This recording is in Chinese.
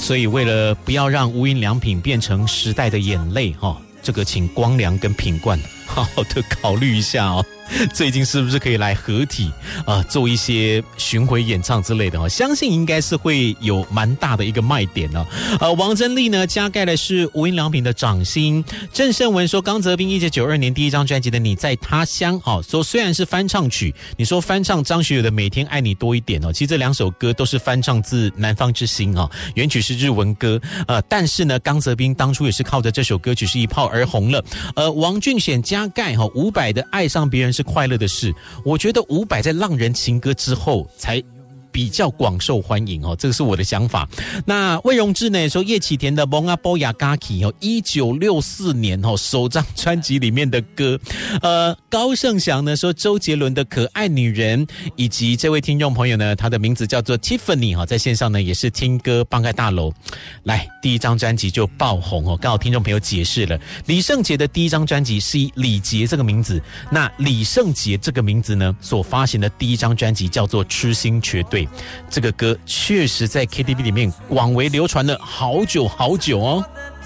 所以为了不要让无印良品变成时代的眼泪这个请光良跟品冠好好的考虑一下最近是不是可以来合体做一些巡回演唱之类的相信应该是会有蛮大的一个卖点王珍丽呢加盖的是无印良品的掌心。郑胜文说刚泽斌1992年第一张专辑的你在他乡说虽然是翻唱曲，你说翻唱张学友的每天爱你多一点其实这两首歌都是翻唱自南方之星原曲是日文歌但是呢刚泽斌当初也是靠着这首歌曲是一炮而红了。王俊显加盖伍佰的爱上别人是快乐的事，我觉得伍佰在浪人情歌之后才比较广受欢迎这个是我的想法。那魏荣志呢说叶启田的蒙阿波雅嘎奇1964年首张专辑里面的歌。高盛祥呢说周杰伦的可爱女人，以及这位听众朋友呢他的名字叫做 Tiffany 在线上呢也是听歌帮盖大楼来第一张专辑就爆红刚好听众朋友解释了李圣杰的第一张专辑是以李杰这个名字，那李圣杰这个名字呢所发行的第一张专辑叫做痴心绝对，这个歌确实在 KTV 里面广为流传了好久好久